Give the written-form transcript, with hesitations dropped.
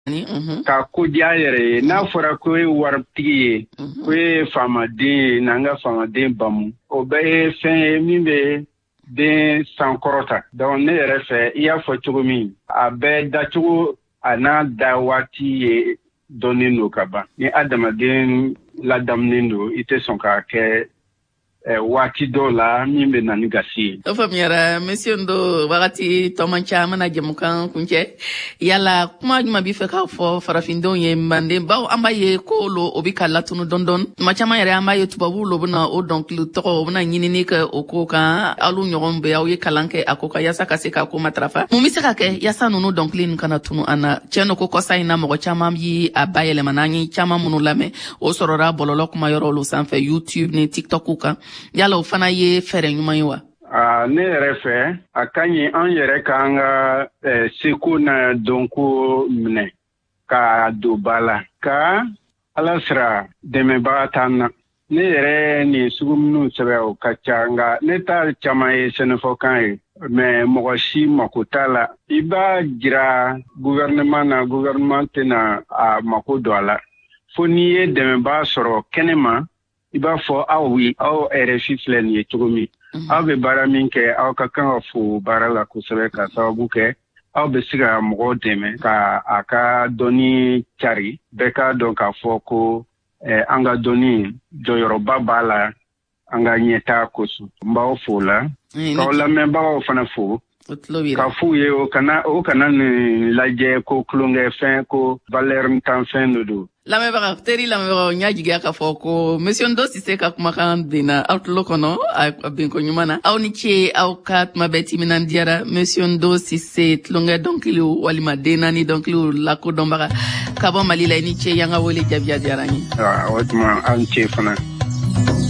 ka ko diya yɛrɛ n'a fɔra ko ye waritigi ye ko ye faamaden n'an ka faamaden bamu o bɛɛ ye fɛn ye min bɛ den sankɔrɔta donc ne yɛrɛ fɛ i y'a fɔ cogo min a bɛɛ dacogo a n'a da waati ye dɔnnen don ka ban ni adamaden ladamunen don i tɛ sɔn k'a kɛ waati dɔw la min bɛ na ni gasi ye. O faamuyara monsieur Ndo wagati tɔman caman na jamukan kuncɛ yala kuma jumɛn b'i fɛ k'a fɔ farafindenw ye Manden baw an b'a ye ko lo o bɛ ka latunu dɔɔni tuma caman yɛrɛ an b'a ye tubabuw lo bɛna o dɔnkili tɔgɔ o bɛna ɲinini kɛ o ko kan aw ɲɔgɔn bɛ aw ye kalan kɛ a ko kan yaasa ka se k'a ko matarafa mun bɛ se ka kɛ yaasa ninnu dɔnkili ninnu kana tunu an na cɛn do ko kɔsa in na mɔgɔ caman b'i a bayɛlɛma n'an ye caman minnu lamɛn o sɔrɔla bɔlɔlɔ kuma yɔrɔ olu sanfɛ YouTube ni TikTok kan yala o fana ye fɛɛrɛ ɲuman ye wa? Ne yɛrɛ fɛ a ka ɲi an yɛrɛ k'an ka seko na dɔnko minɛ ka don ba la ka ala sira dɛmɛbaga t'an na ne yɛrɛ nin sugu minnu sɛbɛ o ka ca nka ne t'a caman ye sɛnɛfɔkan ye mais mɔgɔ si mako t'a la i b'a jira gouvernement na gouvernement tɛna a mako don a la fo n'i ye dɛmɛbaga sɔrɔ kɛnɛ ma i b'a fɔ aw RFI filɛ nin ye cogo min aw bɛ baara min kɛ aw ka kan ka fo baara la kosɛbɛ ka sababu kɛ aw bɛ se ka mɔgɔw dɛmɛ ka a ka dɔnni cari bɛɛ k'a dɔn k'a fɔ ko an ka dɔnni jɔyɔrɔba b'a la an ka ɲɛtaa kosɔn n b'aw fo la k'aw lamɛnbagaw fana fo ka f'u ye o kana nin lajɛ ko tulonkɛfɛn ko valeur tan fɛn de don. Lamɛnbaga teri lamɛnbagaw n y'a jigiya k'a fɔ ko monsieur Ndo Sise ka kumakan benna aw tulo kɔnɔ a benko ɲuman na aw ni ce aw ka tuma bɛɛ timinandiyara monsieur Ndo Sise tulonkɛ dɔnkiliw walima den naani dɔnkiliw lakodɔnbaga ka bɔ Mali la i ni ce y'an ka wele jaabiya diyara n ye. O tuma aw ni ce fana.